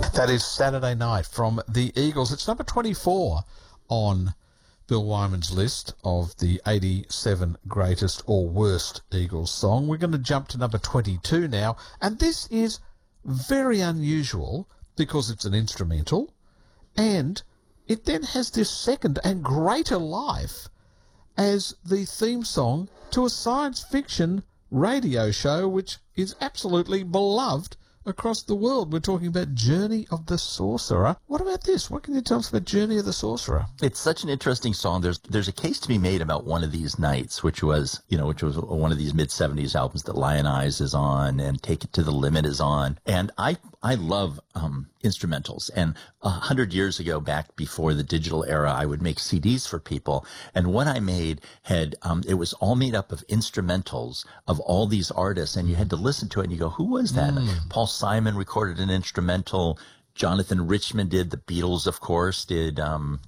That is Saturday Night from the Eagles. It's number 24 on Bill Wyman's list of the 87 greatest or worst Eagles song. We're going to jump to number 22 now, and this is very unusual because it's an instrumental, and it then has this second and greater life as the theme song to a science fiction radio show which is absolutely beloved across the world. We're talking about Journey of the Sorcerer. What about this? What can you tell us about Journey of the Sorcerer? It's such an interesting song. There's a case to be made about One of These Nights, which was one of these mid-70s albums that Lion Eyes is on and Take It to the Limit is on. And I love instrumentals. And 100 years ago, back before the digital era, I would make CDs for people. And what I made had, it was all made up of instrumentals of all these artists. And you had to listen to it and you go, who was that? Paul Simon recorded an instrumental. Jonathan Richman did. The Beatles, of course, did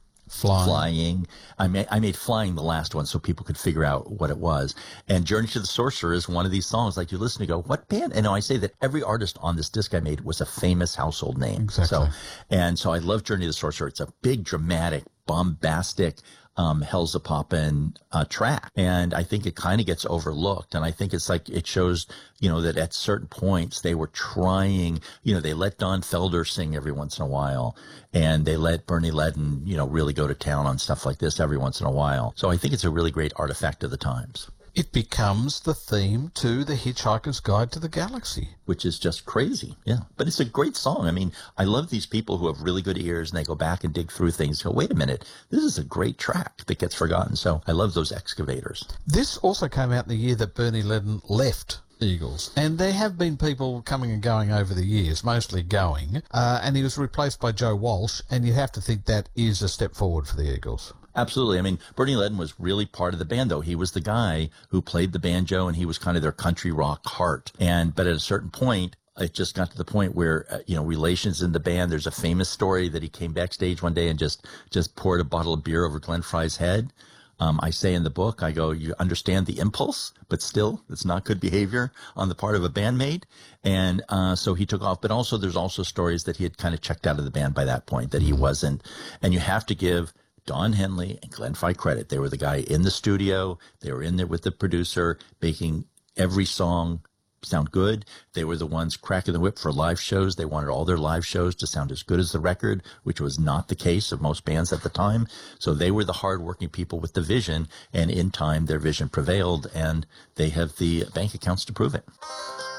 Flying. I made Flying the last one so people could figure out what it was. And Journey to the Sorcerer is one of these songs. Like, you listen to go, what band? And I say that every artist on this disc I made was a famous household name. Exactly. So I love Journey to the Sorcerer. It's a big, dramatic, bombastic, Hell's a Poppin' track. And I think it kind of gets overlooked. And I think it's like, it shows, that at certain points they were trying, they let Don Felder sing every once in a while. And they let Bernie Leadon, really go to town on stuff like this every once in a while. So I think it's a really great artifact of the times. It becomes the theme to The Hitchhiker's Guide to the Galaxy. Which is just crazy, yeah. But it's a great song. I mean, I love these people who have really good ears and they go back and dig through things and go, wait a minute, this is a great track that gets forgotten. So I love those excavators. This also came out in the year that Bernie Leadon left Eagles. And there have been people coming and going over the years, mostly going, and he was replaced by Joe Walsh, and you have to think that is a step forward for the Eagles. Absolutely. I mean, Bernie Leadon was really part of the band, though. He was the guy who played the banjo, and he was kind of their country rock heart. But at a certain point, it just got to the point where, relations in the band, there's a famous story that he came backstage one day and just poured a bottle of beer over Glenn Frey's head. I say in the book, I go, you understand the impulse, but still, it's not good behavior on the part of a bandmate. And so he took off. But also, there's also stories that he had kind of checked out of the band by that point, that he wasn't. And you have to give Don Henley and Glenn Frey credit. They were the guy in the studio. They were in there with the producer, making every song sound good. They were the ones cracking the whip for live shows. They wanted all their live shows to sound as good as the record, which was not the case of most bands at the time. So they were the hardworking people with the vision, and in time their vision prevailed, and they have the bank accounts to prove it.